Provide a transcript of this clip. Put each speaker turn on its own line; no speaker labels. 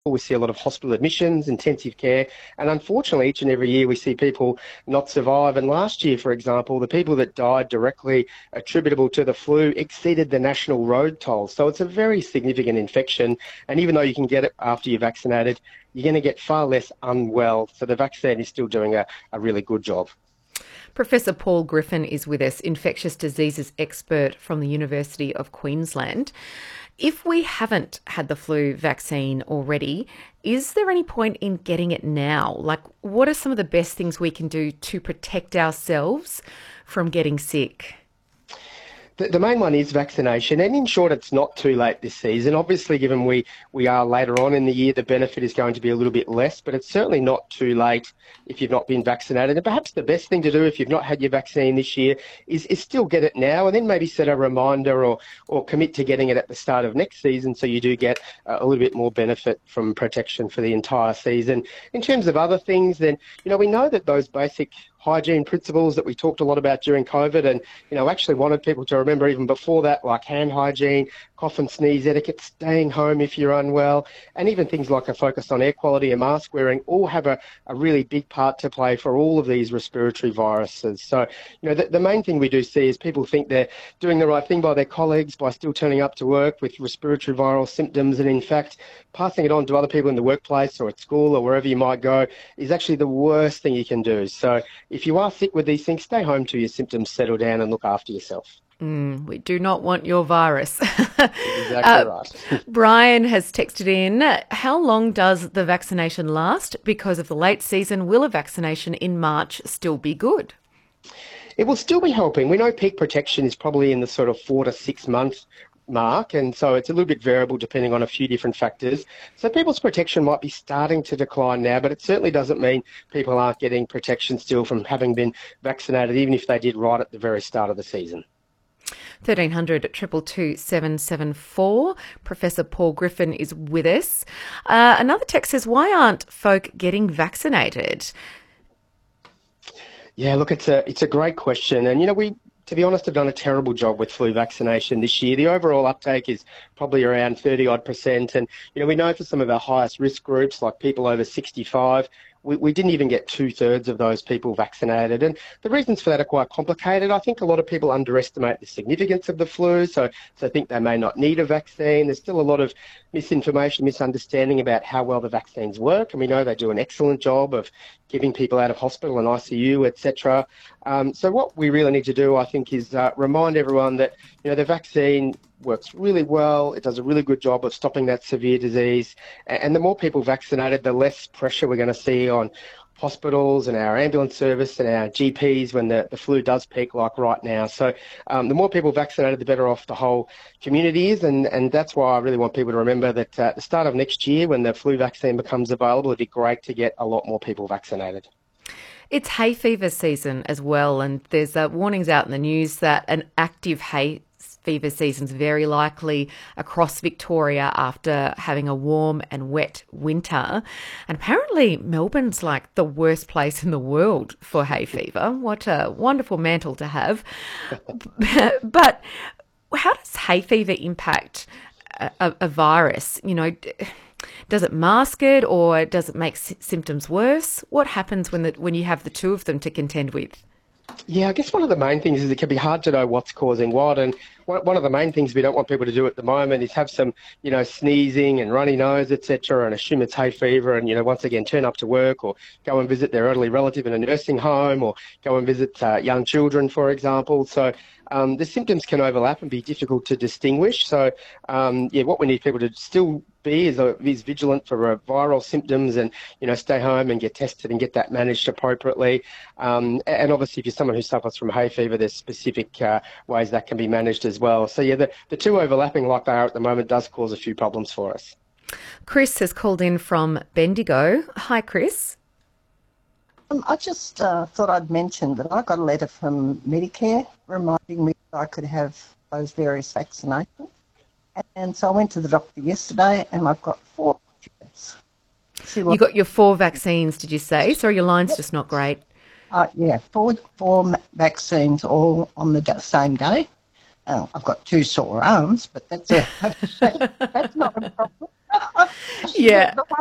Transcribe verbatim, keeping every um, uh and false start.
We see a lot of hospital admissions, intensive care, and unfortunately, each and every year we see people not survive. And last year, for example, the people that died directly attributable to the flu exceeded the national road toll. So it's a very significant infection. And even though you can get it after you're vaccinated, you're going to get far less unwell. So the vaccine is still doing a, a really good job.
Professor Paul Griffin is with us, infectious diseases expert from the University of Queensland. If we haven't had the flu vaccine already, is there any point in getting it now? Like, what are some of the best things we can do to protect ourselves from getting sick?
The, the main one is vaccination, and in short, it's not too late this season. Obviously, given we, we are later on in the year, the benefit is going to be a little bit less, but it's certainly not too late if you've not been vaccinated. And perhaps the best thing to do if you've not had your vaccine this year is, is still get it now, and then maybe set a reminder or, or commit to getting it at the start of next season so you do get a little bit more benefit from protection for the entire season. In terms of other things, then, you know, we know that those basic hygiene principles that we talked a lot about during COVID and, you know, actually wanted people to remember even before that, like hand hygiene, cough and sneeze etiquette, staying home if you're unwell, and even things like a focus on air quality and mask wearing all have a, a really big part to play for all of these respiratory viruses. So, you know, the, the main thing we do see is people think they're doing the right thing by their colleagues by still turning up to work with respiratory viral symptoms, and in fact, passing it on to other people in the workplace or at school or wherever you might go is actually the worst thing you can do. So if you are sick with these things, stay home till your symptoms settle down and look after yourself.
Mm, we do not want your virus.
Exactly
uh,
right.
Brian has texted in, how long does the vaccination last? Because of the late season, will a vaccination in March still be good?
It will still be helping. We know peak protection is probably in the sort of four to six month mark, and so it's a little bit variable depending on a few different factors. So people's protection might be starting to decline now, but it certainly doesn't mean people aren't getting protection still from having been vaccinated, even if they did right at the very start of the season.
thirteen hundred, two two two, seven seven four. Professor Paul Griffin is with us. Uh, another text says, why aren't folk getting vaccinated?
Yeah, look, it's a it's a great question. And, you know, we, to be honest, have done a terrible job with flu vaccination this year. The overall uptake is probably around thirty odd percent. And, you know, we know for some of our highest risk groups, like people over sixty-five, we, we didn't even get two thirds of those people vaccinated. And the reasons for that are quite complicated. I think a lot of people underestimate the significance of the flu, so, so think they may not need a vaccine. There's still a lot of misinformation, misunderstanding about how well the vaccines work. And we know they do an excellent job of giving people out of hospital and I C U, et cetera. Um, so what we really need to do, I think, is uh, remind everyone that, you know, the vaccine works really well. It does a really good job of stopping that severe disease. And the more people vaccinated, the less pressure we're going to see on hospitals and our ambulance service and our G Ps when the, the flu does peak like right now. So um, the more people vaccinated, the better off the whole community is. And, and that's why I really want people to remember that uh, at the start of next year, when the flu vaccine becomes available, it'd be great to get a lot more people vaccinated.
It's hay fever season as well, and there's uh, warnings out in the news that an active hay fever season's very likely across Victoria after having a warm and wet winter. And apparently Melbourne's like the worst place in the world for hay fever. What a wonderful mantle to have. But how does hay fever impact a, a, a virus? You know, does it mask it or does it make s- symptoms worse? What happens when the, when you have the two of them to contend with?
Yeah, I guess one of the main things is it can be hard to know what's causing what, and one of the main things we don't want people to do at the moment is have some, you know, sneezing and runny nose, et cetera, and assume it's hay fever and, you know, once again, turn up to work or go and visit their elderly relative in a nursing home or go and visit uh, young children, for example. So um, the symptoms can overlap and be difficult to distinguish. So, um, yeah, what we need people to still be is, uh, is vigilant for uh, viral symptoms and, you know, stay home and get tested and get that managed appropriately. Um, and obviously, if you're someone who suffers from hay fever, there's specific uh, ways that can be managed as well. So, yeah, the, the two overlapping like they are at the moment does cause a few problems for us.
Chris has called in from Bendigo. Hi, Chris.
Um, I just uh, thought I'd mention that I got a letter from Medicare reminding me that I could have those various vaccinations. And so I went to the doctor yesterday and I've got four shots.
You got your four vaccines, did you say? Sorry, your line's
Yep.
just not great.
Uh, yeah, four, four vaccines all on the same day. Oh, I've got two sore arms, but that's, a, that's not a problem.
Yeah.
The one